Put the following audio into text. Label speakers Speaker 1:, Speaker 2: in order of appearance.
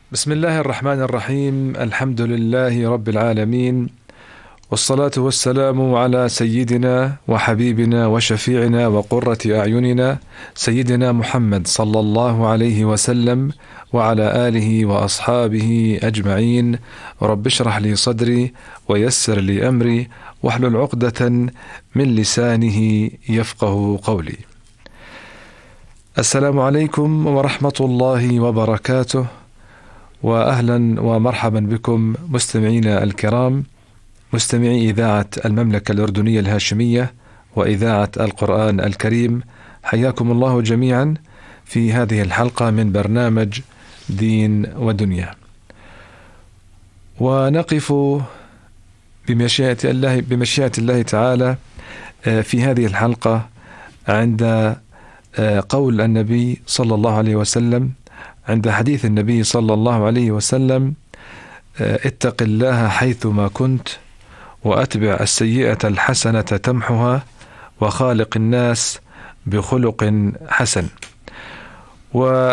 Speaker 1: بسم الله الرحمن الرحيم. الحمد لله رب العالمين، والصلاة والسلام على سيدنا وحبيبنا وشفيعنا وقرة أعيننا سيدنا محمد صلى الله عليه وسلم وعلى آله وأصحابه أجمعين. رب اشرح لي صدري ويسر لي أمري واحلل عقدة من لسانه يفقه قولي. السلام عليكم ورحمة الله وبركاته، وأهلا ومرحبا بكم مستمعينا الكرام، مستمعي إذاعة المملكة الأردنية الهاشمية وإذاعة القرآن الكريم. حياكم الله جميعا في هذه الحلقة من برنامج دين ودنيا، ونقف بمشيئة الله تعالى في هذه الحلقة عند قول النبي صلى الله عليه وسلم، عند حديث النبي صلى الله عليه وسلم: اتق الله حيثما كنت وأتبع السيئة الحسنة تمحها وخالق الناس بخلق حسن.